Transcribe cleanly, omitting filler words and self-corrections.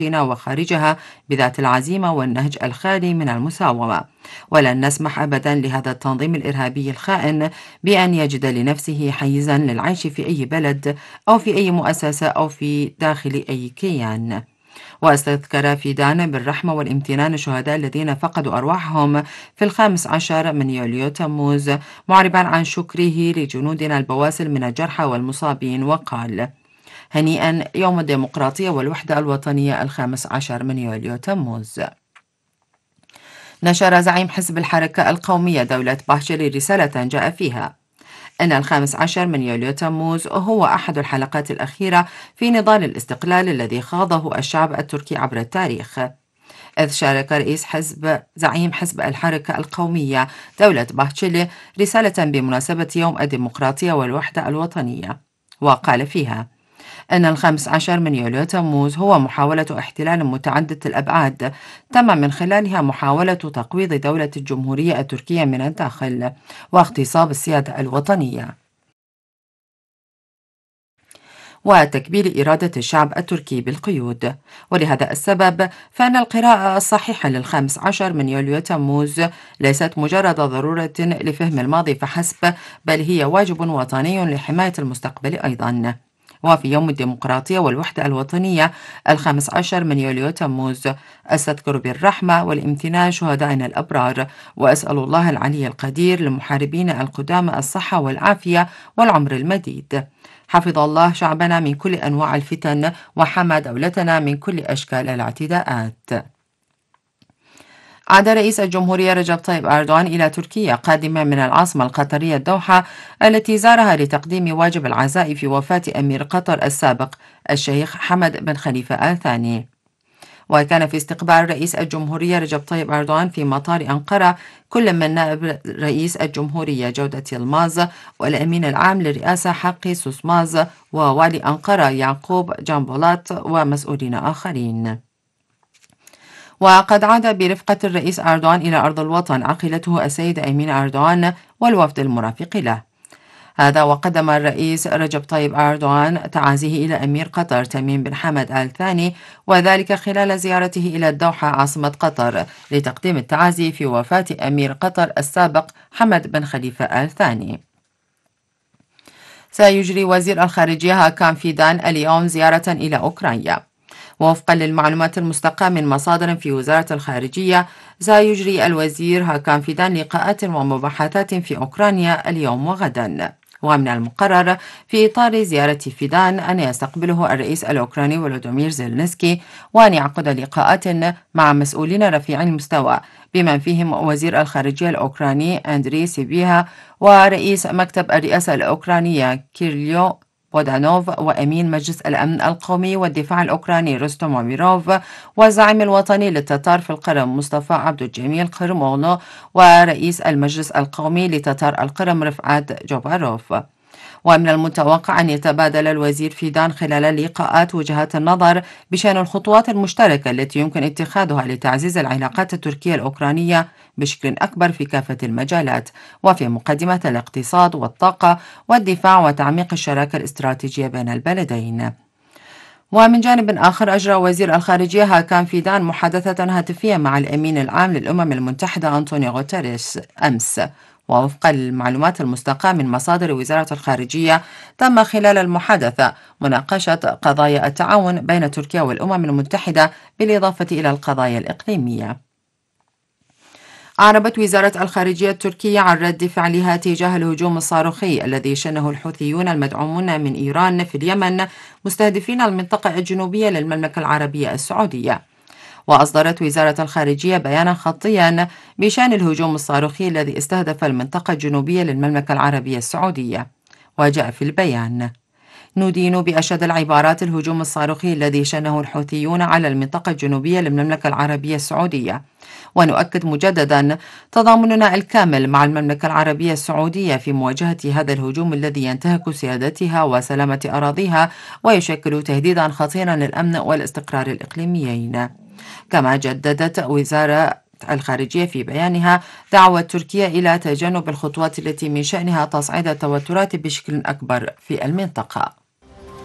وخارجها بذات العزيمة والنهج الخالي من المساومة، ولن نسمح أبدا لهذا التنظيم الإرهابي الخائن بأن يجد لنفسه حيزا للعيش في أي بلد أو في أي مؤسسة أو في داخل أي كيان. واستذكر فيدان بالرحمة والامتنان الشهداء الذين فقدوا أرواحهم في 15 من يوليو تموز، معربا عن شكره لجنودنا البواسل من الجرحى والمصابين، وقال: هنيئا يوم الديمقراطية والوحدة الوطنية 15 من يوليو تموز. نشر زعيم حزب الحركة القومية دولة باهشلي رسالة جاء فيها إن 15 من يوليو تموز هو أحد الحلقات الأخيرة في نضال الاستقلال الذي خاضه الشعب التركي عبر التاريخ، إذ شارك زعيم حزب الحركة القومية دولة باهشلي رسالة بمناسبة يوم الديمقراطية والوحدة الوطنية، وقال فيها أن 15 من يوليو تموز هو محاولة احتلال متعددة الأبعاد تم من خلالها محاولة تقويض دولة الجمهورية التركية من الداخل واغتصاب السيادة الوطنية وتكبير إرادة الشعب التركي بالقيود. ولهذا السبب فإن القراءة الصحيحة لل15 من يوليو تموز ليست مجرد ضرورة لفهم الماضي فحسب، بل هي واجب وطني لحماية المستقبل أيضا. وفي يوم الديمقراطية والوحدة الوطنية 15 من يوليو تموز أستذكر بالرحمة والامتنان شهدائنا الأبرار، وأسأل الله العلي القدير للمحاربين القدامى الصحة والعافية والعمر المديد. حفظ الله شعبنا من كل أنواع الفتن وحمى دولتنا من كل أشكال الاعتداءات. عاد رئيس الجمهورية رجب طيب أردوغان إلى تركيا قادما من العاصمة القطرية الدوحة، التي زارها لتقديم واجب العزاء في وفاة أمير قطر السابق الشيخ حمد بن خليفة آل ثاني. وكان في استقبال رئيس الجمهورية رجب طيب أردوغان في مطار أنقرة كل من نائب رئيس الجمهورية جودة يلماز والأمين العام للرئاسة حقي سوسماز ووالي أنقرة يعقوب جامبولات ومسؤولين آخرين. وقد عاد برفقة الرئيس أردوغان إلى أرض الوطن عقيلته السيدة أمينة أردوغان والوفد المرافق له. هذا وقدم الرئيس رجب طيب أردوغان تعازيه إلى أمير قطر تميم بن حمد آل ثاني، وذلك خلال زيارته إلى الدوحة عاصمة قطر لتقديم التعازي في وفاة أمير قطر السابق حمد بن خليفة آل ثاني. سيجري وزير الخارجية هاكان فيدان اليوم زيارة إلى أوكرانيا. ووفقا للمعلومات المستقاة من مصادر في وزارة الخارجية، سيجري الوزير هاكان فيدان لقاءات ومباحثات في أوكرانيا اليوم وغدا. ومن المقرر في إطار زيارة فيدان أن يستقبله الرئيس الأوكراني فولودومير زيلينسكي، وأن يعقد لقاءات مع مسؤولين رفيعي المستوى بمن فيهم وزير الخارجية الأوكراني أندري سيبيها ورئيس مكتب الرئاسة الأوكرانية كيريلو بودانوف وأمين مجلس الأمن القومي والدفاع الأوكراني روستوم أميروف والزعيم الوطني للتتار في القرم مصطفى عبد الجميل قرمولو ورئيس المجلس القومي لتتار القرم رفعت جوباروف. ومن المتوقع أن يتبادل الوزير فيدان خلال اللقاءات وجهات النظر بشأن الخطوات المشتركة التي يمكن اتخاذها لتعزيز العلاقات التركية الأوكرانية بشكل أكبر في كافة المجالات، وفي مقدمة الاقتصاد والطاقة والدفاع وتعميق الشراكة الاستراتيجية بين البلدين. ومن جانب آخر، أجرى وزير الخارجية هاكان فيدان محادثة هاتفية مع الأمين العام للأمم المتحدة أنطونيو غوتيريس أمس. ووفقا للمعلومات المستقاة من مصادر وزارة الخارجية، تم خلال المحادثة مناقشة قضايا التعاون بين تركيا والأمم المتحدة بالإضافة إلى القضايا الإقليمية. أعربت وزارة الخارجية التركية عن رد فعلها تجاه الهجوم الصاروخي الذي شنه الحوثيون المدعومون من إيران في اليمن مستهدفين المنطقة الجنوبية للمملكة العربية السعودية. وأصدرت وزارة الخارجية بيانا خطيا بشأن الهجوم الصاروخي الذي استهدف المنطقة الجنوبية للمملكة العربية السعودية. وجاء في البيان: ندين بأشد العبارات الهجوم الصاروخي الذي شنه الحوثيون على المنطقة الجنوبية للمملكة العربية السعودية، ونؤكد مجددا تضامننا الكامل مع المملكة العربية السعودية في مواجهة هذا الهجوم الذي ينتهك سيادتها وسلامة أراضيها ويشكل تهديدا خطيرا للأمن والاستقرار الإقليميين. كما جددت وزارة الخارجية في بيانها دعوة تركيا إلى تجنب الخطوات التي من شأنها تصعيد التوترات بشكل أكبر في المنطقة.